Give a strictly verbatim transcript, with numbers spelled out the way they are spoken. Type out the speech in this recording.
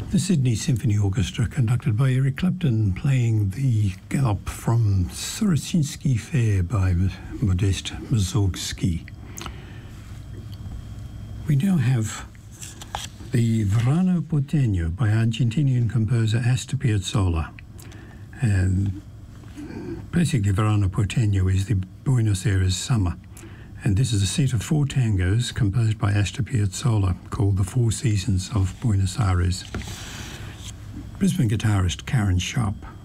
The Sydney Symphony Orchestra, conducted by Eric Clapton, playing the Galop from Soroczyński Fair by Modest Mussorgsky. We now have the Verano Porteño by Argentinian composer Astor Piazzolla. And basically, Verano Porteño is the Buenos Aires summer. And this is a set of four tangos composed by Astor Piazzolla called The Four Seasons of Buenos Aires. Brisbane guitarist Karen Sharp